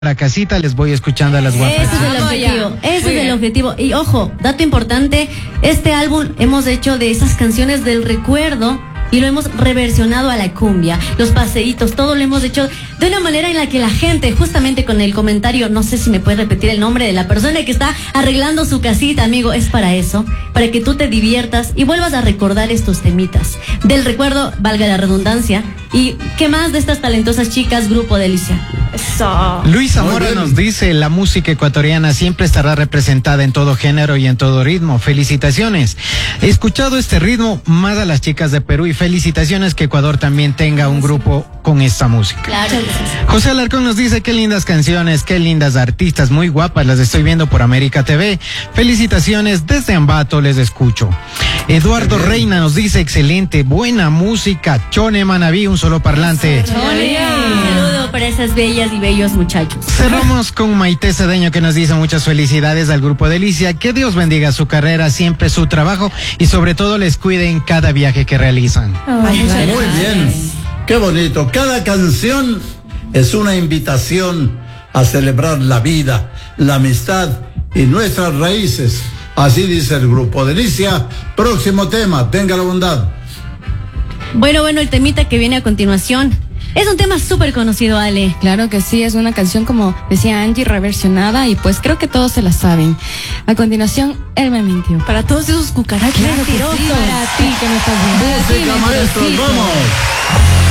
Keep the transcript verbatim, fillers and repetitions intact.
la casita, les voy escuchando a las guapas. Ese es el objetivo, ese es el objetivo. Y ojo, dato importante, este álbum hemos hecho de esas canciones del recuerdo y lo hemos reversionado a la cumbia, los paseitos, todo lo hemos hecho de una manera en la que la gente, justamente con el comentario, no sé si me puedes repetir el nombre de la persona que está arreglando su casita, amigo, es para eso, para que tú te diviertas y vuelvas a recordar estos temitas del recuerdo, valga la redundancia. ¿Y qué más de estas talentosas chicas, Grupo Delicia? Eso. Luis Zamora nos dice, la música ecuatoriana siempre estará representada en todo género y en todo ritmo. Felicitaciones. He escuchado este ritmo más a las chicas de Perú y felicitaciones que Ecuador también tenga un grupo con esta música. Claro. José Alarcón nos dice, qué lindas canciones, qué lindas artistas, muy guapas, las estoy viendo por América T V. Felicitaciones, desde Ambato les escucho. Eduardo Reina nos dice, excelente, buena música, Chone Manaví, un solo parlante. Chone. Un saludo para esas bellas y bellos muchachos. Cerramos con Maite Cedeño, que nos dice muchas felicidades al Grupo Delicia, que Dios bendiga su carrera, siempre su trabajo y sobre todo les cuide en cada viaje que realizan. Ay, muy bien, qué bonito. Cada canción es una invitación a celebrar la vida, la amistad y nuestras raíces. Así dice el Grupo Delicia. Próximo tema, tenga la bondad. Bueno, bueno, el temita que viene a continuación es un tema súper conocido, Ale. Claro que sí, es una canción, como decía Angie, reversionada, y pues creo que todos se la saben. A continuación, Él me mintió. Para todos esos cucarachos Claro que sí, mentirosos. para ti que me estás viendo. Música, maestros, vamos.